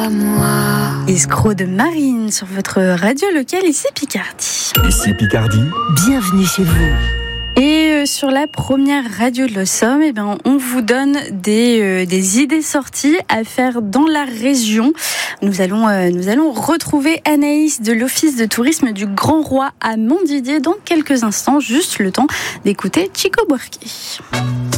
à moi. Escroc de Marine sur votre radio locale, ici Picardie. Ici Picardie, bienvenue chez vous. Et sur la première radio de l'Ossum, on vous donne des idées sorties à faire dans la région. Nous allons retrouver Anaïs de l'Office de tourisme du Grand Roi à Montdidier dans quelques instants, juste le temps d'écouter Chico Buarque.